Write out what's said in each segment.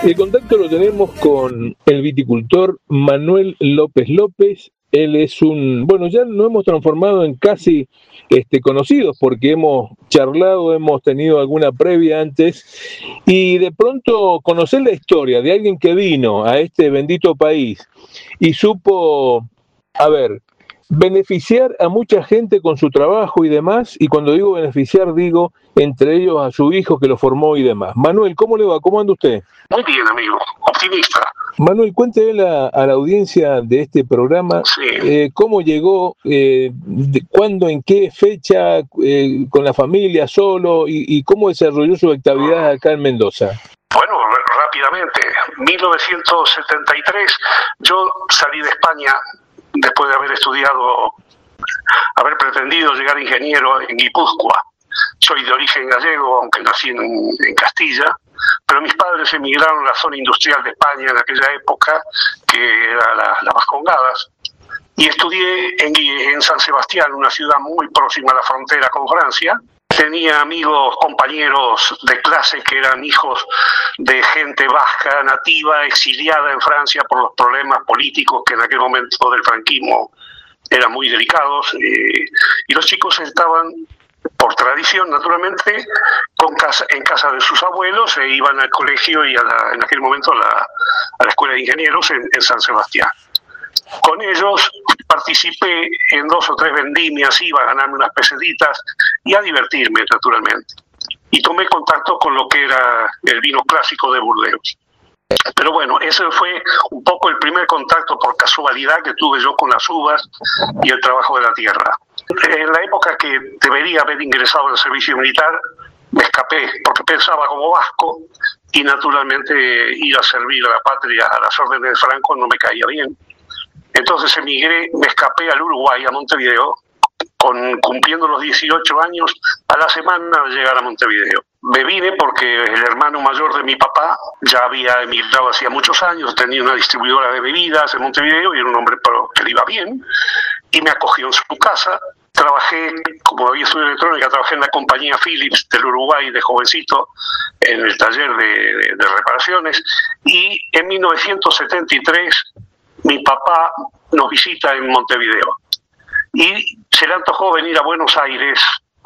El contacto lo tenemos con el viticultor Manuel López López. Él es ya nos hemos transformado en casi conocidos porque hemos charlado, hemos tenido alguna previa antes y de pronto conocer la historia de alguien que vino a este bendito país y supo, beneficiar a mucha gente con su trabajo y demás, y cuando digo beneficiar, digo entre ellos a su hijo que lo formó y demás. Manuel, ¿cómo le va? ¿Cómo anda usted? Muy bien, amigo, optimista. Manuel, cuéntele a la audiencia de este programa cómo llegó, cuándo, en qué fecha, con la familia, solo, y cómo desarrolló su actividad acá en Mendoza. Bueno, rápidamente, 1973, yo salí de España después de haber pretendido llegar ingeniero en Guipúzcoa. Soy de origen gallego, aunque nací en Castilla, pero mis padres emigraron a la zona industrial de España en aquella época, que era las Vascongadas, y estudié en San Sebastián, una ciudad muy próxima a la frontera con Francia. Tenía amigos, compañeros de clase que eran hijos de gente vasca, nativa, exiliada en Francia por los problemas políticos que en aquel momento del franquismo eran muy delicados, y los chicos estaban, por tradición naturalmente, en casa de sus abuelos, e iban al colegio y en aquel momento a la escuela de ingenieros en San Sebastián. Con ellos participé en 2 o 3 vendimias, iba a ganarme unas peseditas y a divertirme naturalmente. Y tomé contacto con lo que era el vino clásico de Burdeos. Pero bueno, ese fue un poco el primer contacto por casualidad que tuve yo con las uvas y el trabajo de la tierra. En la época que debería haber ingresado al servicio militar, me escapé porque pensaba como vasco y naturalmente ir a servir a la patria a las órdenes de Franco no me caía bien. Entonces emigré, me escapé al Uruguay, a Montevideo, cumpliendo los 18 años, a la semana de llegar a Montevideo. Me vine porque el hermano mayor de mi papá ya había emigrado hacía muchos años, tenía una distribuidora de bebidas en Montevideo y era un hombre que le iba bien, y me acogió en su casa. Trabajé, como había estudiado electrónica, trabajé en la compañía Philips del Uruguay de jovencito, en el taller de reparaciones, y en 1973 mi papá nos visita en Montevideo y se le antojó venir a Buenos Aires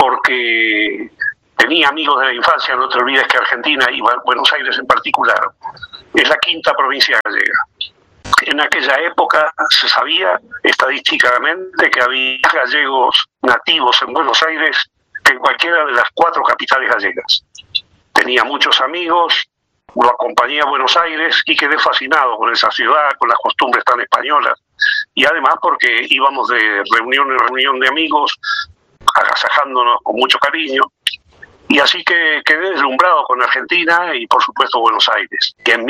porque tenía amigos de la infancia. No te olvides que Argentina, y Buenos Aires en particular, es la 5ª provincia gallega. En aquella época se sabía estadísticamente que había gallegos nativos en Buenos Aires que en cualquiera de las 4 capitales gallegas. Tenía muchos amigos, lo acompañé a Buenos Aires y quedé fascinado con esa ciudad, con las costumbres tan españolas, y además porque íbamos de reunión en reunión de amigos, agasajándonos con mucho cariño, y así que quedé deslumbrado con Argentina y por supuesto Buenos Aires. Y en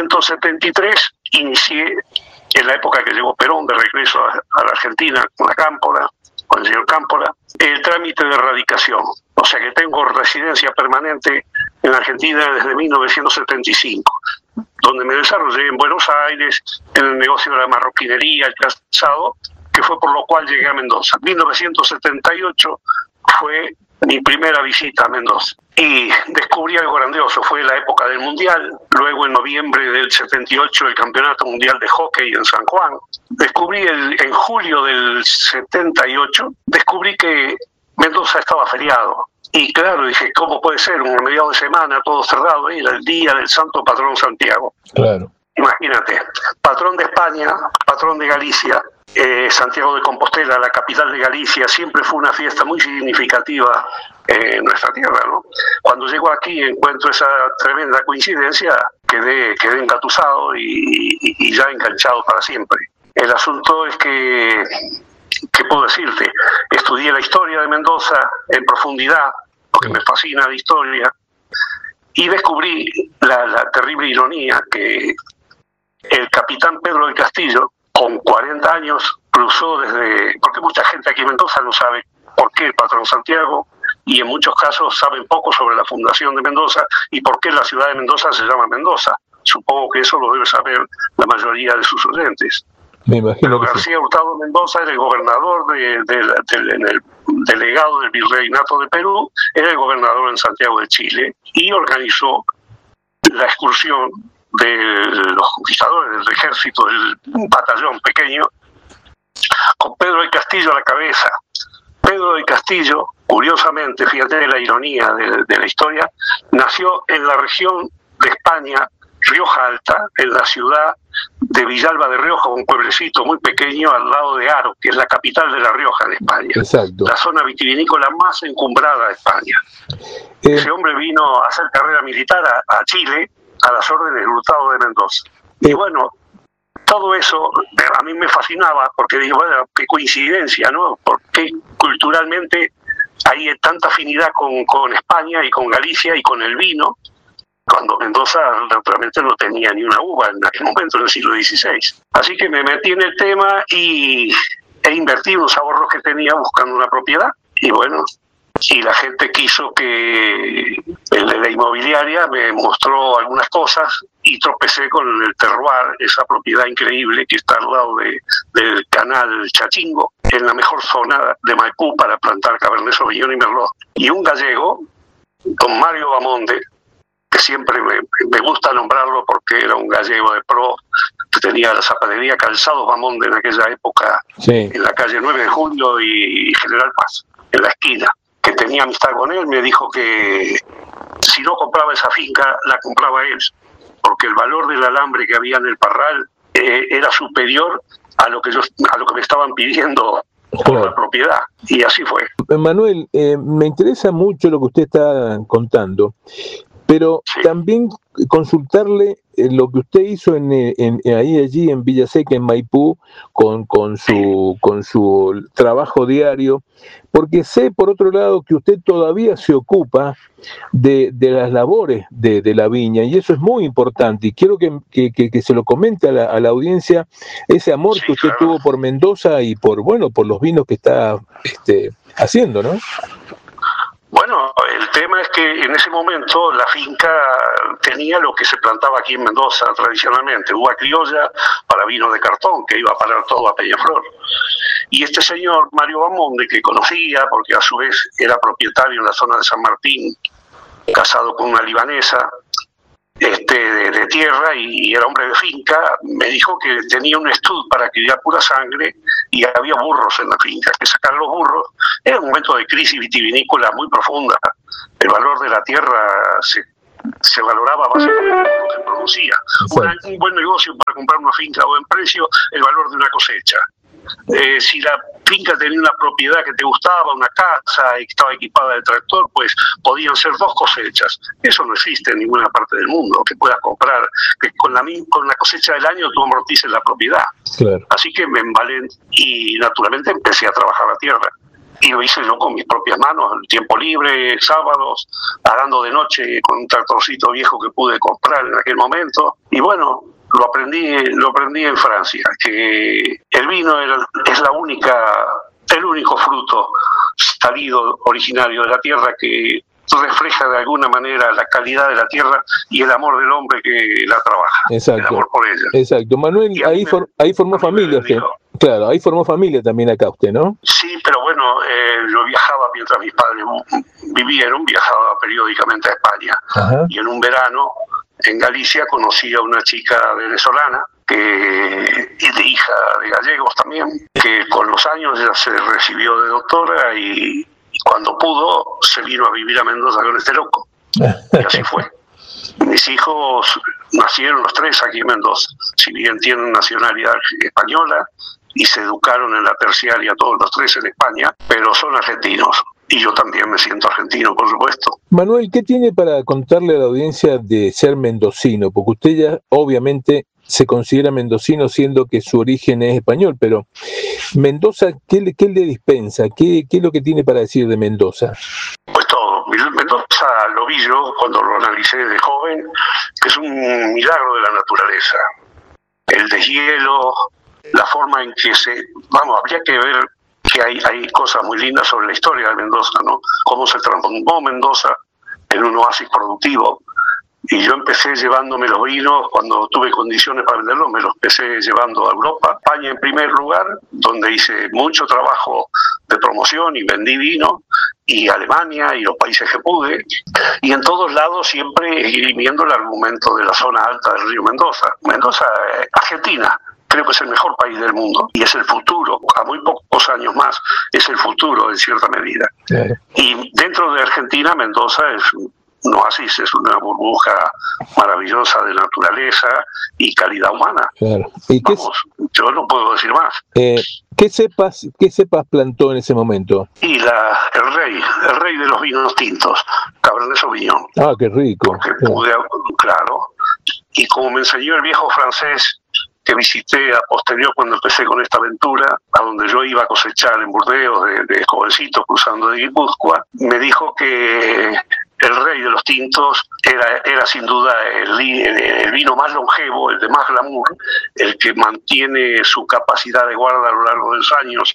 1973 inicié, en la época que llegó Perón de regreso a la Argentina con el señor Cámpora, el trámite de radicación. O sea que tengo residencia permanente en Argentina desde 1975, donde me desarrollé en Buenos Aires, en el negocio de la marroquinería, el calzado, que fue por lo cual llegué a Mendoza. 1978 fue mi primera visita a Mendoza y descubrí algo grandioso. Fue la época del Mundial, luego en noviembre del 78 el Campeonato Mundial de Hockey en San Juan. Descubrí en julio del 78, descubrí que Mendoza estaba feriado. Y claro, dije, ¿cómo puede ser? Un mediado de semana, todo cerrado, era el día del santo patrón Santiago. Claro. Imagínate, patrón de España, patrón de Galicia, Santiago de Compostela, la capital de Galicia, siempre fue una fiesta muy significativa en nuestra tierra, ¿no? Cuando llego aquí encuentro esa tremenda coincidencia, quedé engatusado y ya enganchado para siempre. El asunto es que, ¿qué puedo decirte? Estudié la historia de Mendoza en profundidad, porque me fascina la historia, y descubrí la terrible ironía que el capitán Pedro del Castillo, con 40 años, cruzó porque mucha gente aquí en Mendoza no sabe por qué el patrón Santiago, y en muchos casos saben poco sobre la fundación de Mendoza y por qué la ciudad de Mendoza se llama Mendoza. Supongo que eso lo debe saber la mayoría de sus oyentes. Me imagino que García Hurtado Mendoza era el gobernador el delegado del Virreinato de Perú, era el gobernador en Santiago de Chile y organizó la excursión de los conquistadores, del ejército, del batallón pequeño, con Pedro del Castillo a la cabeza. Pedro del Castillo, curiosamente, fíjate la ironía de la historia, nació en la región de España, Rioja Alta, en la ciudad de Villalba de Rioja, un pueblecito muy pequeño al lado de Haro, que es la capital de La Rioja en España. Exacto. La zona vitivinícola más encumbrada de España. Ese hombre vino a hacer carrera militar a Chile a las órdenes de Hurtado de Mendoza. Y bueno, todo eso a mí me fascinaba, porque digo, bueno, qué coincidencia, ¿no? Porque culturalmente hay tanta afinidad con España y con Galicia y con el vino, cuando Mendoza naturalmente no tenía ni una uva en aquel momento, en el siglo XVI. Así que me metí en el tema e invertí unos ahorros que tenía buscando una propiedad. Y bueno, y la gente quiso que la inmobiliaria me mostró algunas cosas y tropecé con el Terroir, esa propiedad increíble que está al lado del canal Chachingo, en la mejor zona de Maipú para plantar Cabernet Sauvignon y Merlot. Y un gallego, don Mario Bamonde, que siempre me gusta nombrarlo porque era un gallego de pro, que tenía la zapatería Calzados Bamonde en aquella época, sí, en la calle 9 de Julio y General Paz, en la esquina, que tenía amistad con él, me dijo que si no compraba esa finca, la compraba él, porque el valor del alambre que había en el parral era superior a lo que me estaban pidiendo por la propiedad, y así fue. Manuel, me interesa mucho lo que usted está contando, pero sí, también consultarle lo que usted hizo allí en Villaseca, en Maipú, con su trabajo diario, porque sé, por otro lado, que usted todavía se ocupa de las labores de la viña, y eso es muy importante, y quiero que se lo comente a la audiencia, ese amor que usted tuvo por Mendoza y por los vinos que está haciendo, ¿no? Bueno, el tema es que en ese momento la finca tenía lo que se plantaba aquí en Mendoza tradicionalmente, uva criolla para vino de cartón, que iba a parar todo a Peñaflor. Y este señor, Mario Bamonde, que conocía, porque a su vez era propietario en la zona de San Martín, casado con una libanesa, de tierra, y era hombre de finca, me dijo que tenía un estud para criar pura sangre y había burros en la finca, que sacar los burros. Era un momento de crisis vitivinícola muy profunda. El valor de la tierra se valoraba básicamente por lo que producía. Un buen negocio para comprar una finca a buen precio, el valor de una cosecha. Si la finca tenía una propiedad que te gustaba, una casa y estaba equipada de tractor, pues podían ser 2 cosechas. Eso no existe en ninguna parte del mundo, que puedas comprar, que con la cosecha del año tú amortices la propiedad. Claro. Así que me embalé y naturalmente empecé a trabajar la tierra. Y lo hice yo con mis propias manos, en tiempo libre, sábados, arando de noche con un tractorcito viejo que pude comprar en aquel momento. Y bueno, lo aprendí en Francia, que el vino es el único fruto salido originario de la tierra que refleja de alguna manera la calidad de la tierra y el amor del hombre que la trabaja. Exacto. El amor por ella. Exacto. Manuel, ahí formó familia usted. Claro, ahí formó familia también acá usted, ¿no? Sí, pero bueno, yo viajaba mientras mis padres vivieron, viajaba periódicamente a España. Ajá. Y en un verano en Galicia conocí a una chica venezolana, hija de gallegos también, que con los años ya se recibió de doctora y cuando pudo se vino a vivir a Mendoza con este loco. Y así fue. Mis hijos nacieron los 3 aquí en Mendoza, si bien tienen nacionalidad española y se educaron en la terciaria todos los 3 en España, pero son argentinos. Y yo también me siento argentino, por supuesto. Manuel, ¿qué tiene para contarle a la audiencia de ser mendocino? Porque usted ya obviamente se considera mendocino siendo que su origen es español, pero Mendoza, ¿qué le dispensa? ¿Qué es lo que tiene para decir de Mendoza? Pues todo. Mendoza lo vi yo cuando lo analicé de joven, que es un milagro de la naturaleza. El deshielo, la forma en que habría que ver que hay cosas muy lindas sobre la historia de Mendoza, ¿no? Cómo se transformó Mendoza en un oasis productivo. Y yo empecé llevándome los vinos, cuando tuve condiciones para venderlos, me los empecé llevando a Europa. España en primer lugar, donde hice mucho trabajo de promoción y vendí vino. y Alemania y los países que pude, y en todos lados siempre esgrimiendo el argumento de la zona alta del río Mendoza. Mendoza, Argentina, creo que es el mejor país del mundo y es el futuro, a muy pocos años más, es el futuro en cierta medida. Claro. Y dentro de Argentina, Mendoza es un oasis, es una burbuja maravillosa de naturaleza y calidad humana. Claro. ¿Y yo no puedo decir más. ¿Qué cepas plantó en ese momento? Y el rey de los vinos tintos, Cabernet Sauvignon. Ah, qué rico. Claro. Y como me enseñó el viejo francés que visité a posterior cuando empecé con esta aventura, a donde yo iba a cosechar en Burdeos de jovencito cruzando de Guipúzcoa, me dijo que el rey de los tintos era sin duda el vino más longevo, el de más glamour, el que mantiene su capacidad de guarda a lo largo de los años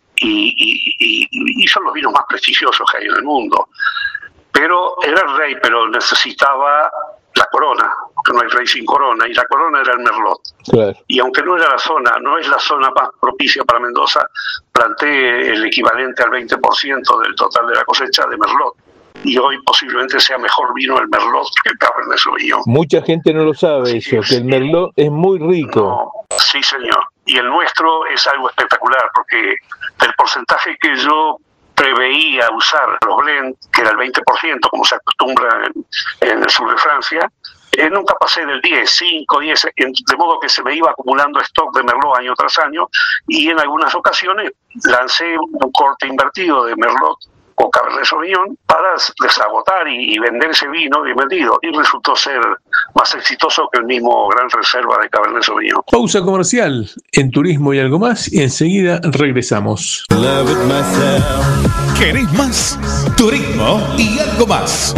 y son los vinos más prestigiosos que hay en el mundo. Pero era el rey, pero necesitaba la corona, porque no hay rey sin corona, y la corona era el Merlot. Claro. Y aunque no es la zona más propicia para Mendoza, planté el equivalente al 20% del total de la cosecha de Merlot. Y hoy posiblemente sea mejor vino el Merlot que el Cabernet Sauvignon. Mucha gente no lo sabe eso, que el Merlot es muy rico. No, sí, señor. Y el nuestro es algo espectacular, porque del porcentaje que yo preveía usar los blend, que era el 20%, como se acostumbra en el sur de Francia, nunca pasé del 10, 5, 10, de modo que se me iba acumulando stock de Merlot año tras año, y en algunas ocasiones lancé un corte invertido de Merlot o Cabernet Sauvignon para desagotar y vender ese vino bien vendido, y resultó ser más exitoso que el mismo Gran Reserva de Cabernet Sauvignon. Pausa comercial en Turismo y Algo Más y enseguida regresamos. ¿Querés más? Turismo y Algo Más.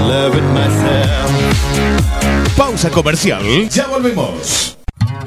Pausa comercial, ya volvemos.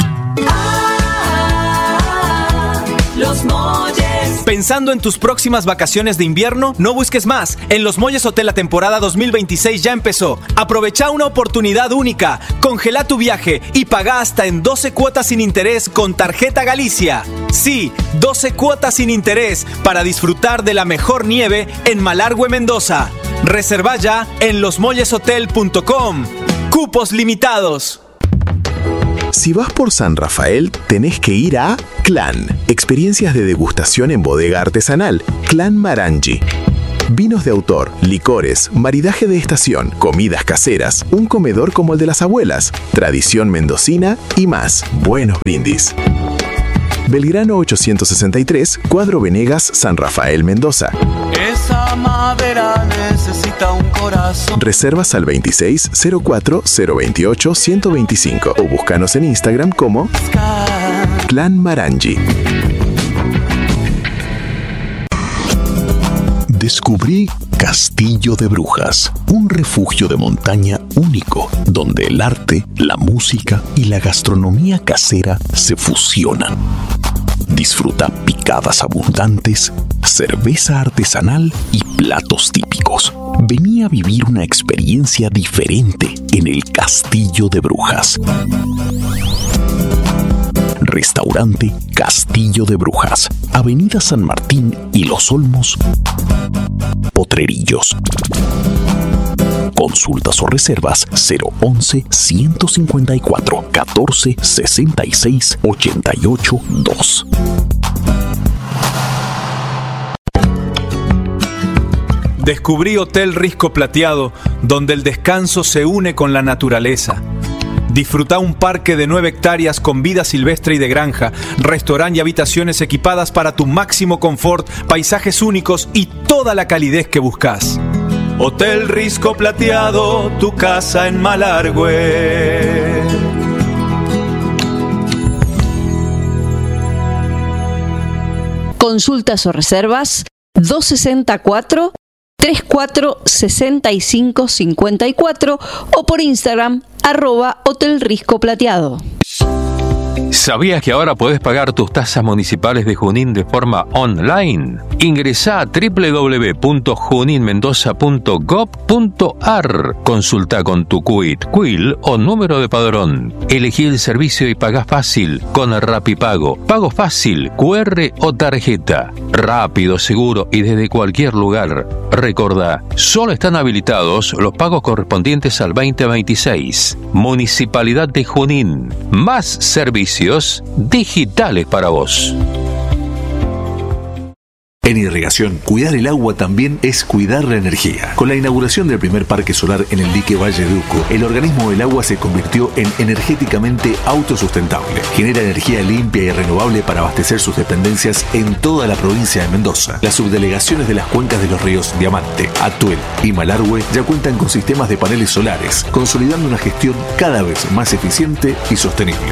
Los Molles. ¿Pensando en tus próximas vacaciones de invierno? No busques más. En Los Molles Hotel la temporada 2026 ya empezó. Aprovecha una oportunidad única. Congela tu viaje y paga hasta en 12 cuotas sin interés con tarjeta Galicia. Sí, 12 cuotas sin interés para disfrutar de la mejor nieve en Malargüe, Mendoza. Reserva ya en losmolleshotel.com. Cupos limitados. Si vas por San Rafael, tenés que ir a Clan. Experiencias de degustación en bodega artesanal. Clan Marangi. Vinos de autor, licores, maridaje de estación, comidas caseras, un comedor como el de las abuelas, tradición mendocina y más. Buenos brindis. Belgrano 863, Cuadro Venegas, San Rafael, Mendoza. Esa madera necesita un corazón. Reservas al 26 04 028 125 o búscanos en Instagram como Clan Marangi. Descubrí Castillo de Brujas, un refugio de montaña único, donde el arte, la música y la gastronomía casera se fusionan. Disfruta picadas abundantes, cerveza artesanal y platos típicos. Vení a vivir una experiencia diferente en el Castillo de Brujas. Restaurante Castillo de Brujas, Avenida San Martín y Los Olmos, Potrerillos. Consultas o reservas 011-154 14 66 88 2. Descubrí Hotel Risco Plateado, donde el descanso se une con la naturaleza. Disfruta un parque de 9 hectáreas con vida silvestre y de granja, restaurante y habitaciones equipadas para tu máximo confort, paisajes únicos y toda la calidez que buscas. Hotel Risco Plateado, tu casa en Malargüe. Consultas o reservas 264 34 65 54 o por Instagram @Hotel Risco Plateado. ¿Sabías que ahora podés pagar tus tasas municipales de Junín de forma online? Ingresá a www.juninmendoza.gov.ar. Consulta con tu CUIT, CUIL o número de padrón. Elegí el servicio y pagá fácil con Rapipago, Pago Fácil, QR o tarjeta. Rápido, seguro y desde cualquier lugar. Recordá, solo están habilitados los pagos correspondientes al 2026. Municipalidad de Junín. Más servicios digitales para vos. En irrigación, cuidar el agua también es cuidar la energía. Con la inauguración del primer parque solar en el dique Valle de Uco, el organismo del agua se convirtió en energéticamente autosustentable. Genera energía limpia y renovable para abastecer sus dependencias en toda la provincia de Mendoza. Las subdelegaciones de las cuencas de los ríos Diamante, Atuel y Malargüe ya cuentan con sistemas de paneles solares, consolidando una gestión cada vez más eficiente y sostenible.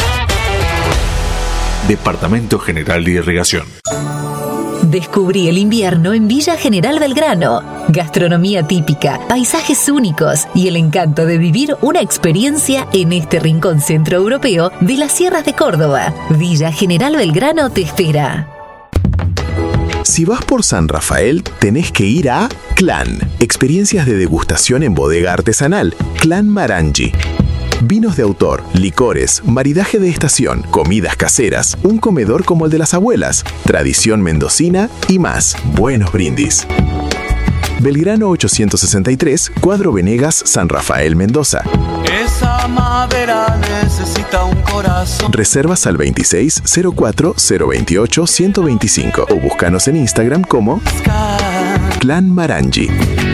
Departamento General de Irrigación. Descubrí el invierno en Villa General Belgrano. Gastronomía típica, paisajes únicos y el encanto de vivir una experiencia en este rincón centroeuropeo de las sierras de Córdoba. Villa General Belgrano te espera. Si vas por San Rafael, tenés que ir a Clan. Experiencias de degustación en bodega artesanal. Clan Marangi. Vinos de autor, licores, maridaje de estación, comidas caseras, un comedor como el de las abuelas, tradición mendocina y más. Buenos brindis. Belgrano 863, Cuadro Venegas, San Rafael, Mendoza. Esa madera necesita un corazón. Reservas al 26 04 028 125 o búscanos en Instagram como Clan Marangi.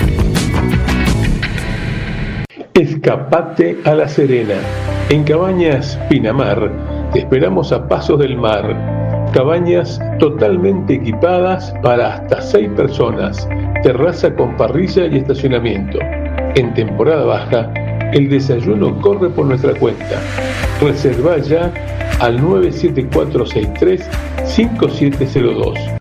Escapate a La Serena. En Cabañas Pinamar te esperamos a pasos del mar. Cabañas totalmente equipadas para hasta 6 personas. Terraza con parrilla y estacionamiento. En temporada baja, el desayuno corre por nuestra cuenta. Reserva ya al 97463-5702.